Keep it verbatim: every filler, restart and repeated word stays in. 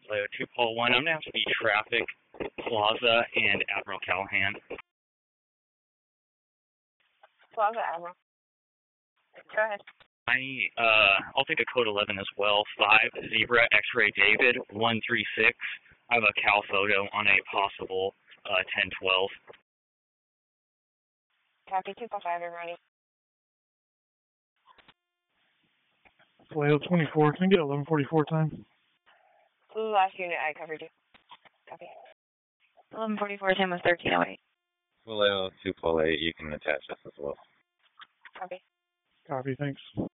Leo two Paul one, I'm going to have to be Traffic Plaza and Admiral Callahan. Plaza, Admiral. Go ahead. I, uh, I'll take a code eleven as well. five Zebra X-Ray David one three six. I have a Cal photo on a possible uh, ten twelve. Copy two Paul five, everybody. Leo twenty-four, can I get eleven forty-four time? Last unit, I covered you. Copy. eleven forty-four, time was thirteen oh eight. Leo two Paul eight, you can attach us as well. Copy. Copy, thanks.